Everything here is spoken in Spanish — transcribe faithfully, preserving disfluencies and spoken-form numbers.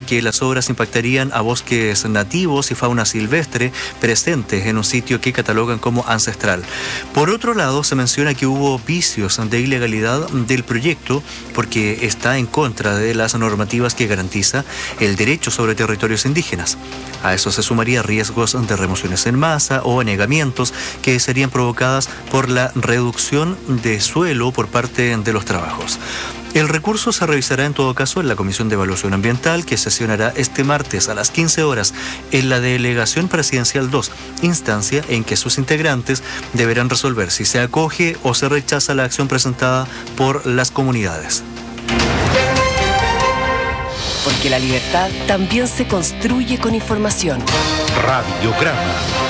que las obras impactarían a bosques nativos y fauna silvestre presentes en un sitio que catalogan como ancestral. Por otro lado, se menciona que hubo vicios de ilegalidad del proyecto porque está en contra de las normativas que garantiza el derecho sobre territorios indígenas. A eso se sumaría riesgos de remociones en masa o anegamientos que serían provocadas por la reducción de suelo por parte de los trabajos. El recurso se revisará en todo caso en la Comisión de Evaluación Ambiental, que sesionará este martes a las quince horas en la Delegación Presidencial dos, instancia en que sus integrantes deberán resolver si se acoge o se rechaza la acción presentada por las comunidades. Porque la libertad también se construye con información. Radiograma.